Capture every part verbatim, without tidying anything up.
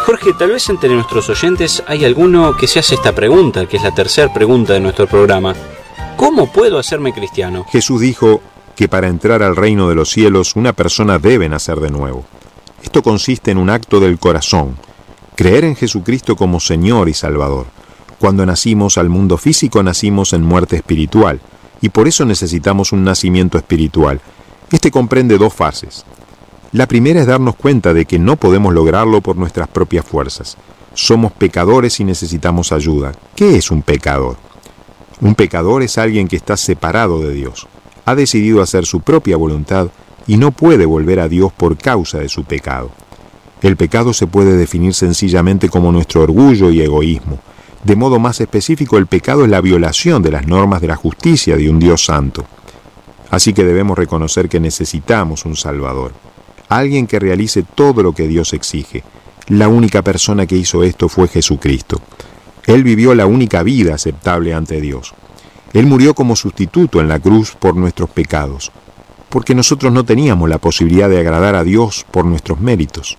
Jorge, tal vez entre nuestros oyentes hay alguno que se hace esta pregunta, que es la tercera pregunta de nuestro programa. ¿Cómo puedo hacerme cristiano? Jesús dijo que para entrar al reino de los cielos una persona debe nacer de nuevo. Esto consiste en un acto del corazón, creer en Jesucristo como Señor y Salvador. Cuando nacimos al mundo físico, nacimos en muerte espiritual, y por eso necesitamos un nacimiento espiritual. Este comprende dos fases. La primera es darnos cuenta de que no podemos lograrlo por nuestras propias fuerzas. Somos pecadores y necesitamos ayuda. ¿Qué es un pecador? Un pecador es alguien que está separado de Dios. Ha decidido hacer su propia voluntad y no puede volver a Dios por causa de su pecado. El pecado se puede definir sencillamente como nuestro orgullo y egoísmo. De modo más específico, el pecado es la violación de las normas de la justicia de un Dios santo. Así que debemos reconocer que necesitamos un Salvador. Alguien que realice todo lo que Dios exige. La única persona que hizo esto fue Jesucristo. Él vivió la única vida aceptable ante Dios. Él murió como sustituto en la cruz por nuestros pecados, porque nosotros no teníamos la posibilidad de agradar a Dios por nuestros méritos.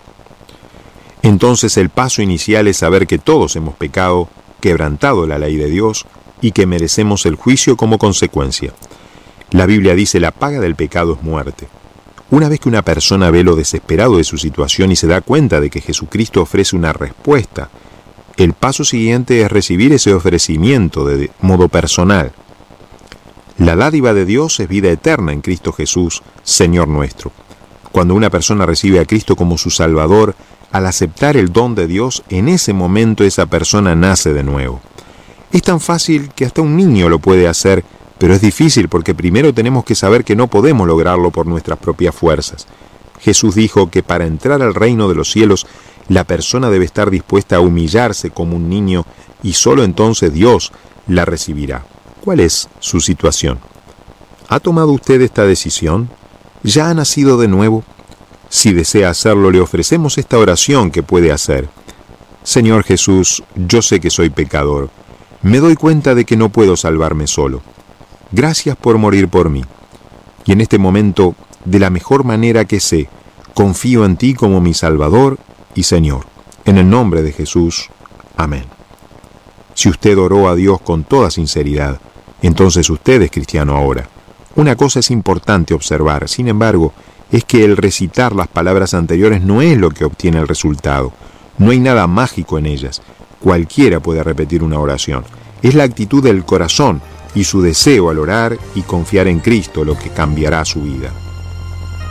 Entonces el paso inicial es saber que todos hemos pecado, quebrantado la ley de Dios y que merecemos el juicio como consecuencia. La Biblia dice: la paga del pecado es muerte. Una vez que una persona ve lo desesperado de su situación y se da cuenta de que Jesucristo ofrece una respuesta, el paso siguiente es recibir ese ofrecimiento de modo personal. La dádiva de Dios es vida eterna en Cristo Jesús, Señor nuestro. Cuando una persona recibe a Cristo como su Salvador, al aceptar el don de Dios, en ese momento esa persona nace de nuevo. Es tan fácil que hasta un niño lo puede hacer, pero es difícil porque primero tenemos que saber que no podemos lograrlo por nuestras propias fuerzas. Jesús dijo que para entrar al reino de los cielos, la persona debe estar dispuesta a humillarse como un niño y solo entonces Dios la recibirá. ¿Cuál es su situación? ¿Ha tomado usted esta decisión? ¿Ya ha nacido de nuevo? Si desea hacerlo, le ofrecemos esta oración que puede hacer. Señor Jesús, yo sé que soy pecador. Me doy cuenta de que no puedo salvarme solo. Gracias por morir por mí. Y en este momento, de la mejor manera que sé, confío en ti como mi Salvador y Señor. En el nombre de Jesús. Amén. Si usted oró a Dios con toda sinceridad, entonces usted es cristiano ahora. Una cosa es importante observar, sin embargo, es que el recitar las palabras anteriores no es lo que obtiene el resultado. No hay nada mágico en ellas. Cualquiera puede repetir una oración. Es la actitud del corazón y su deseo al orar y confiar en Cristo lo que cambiará su vida.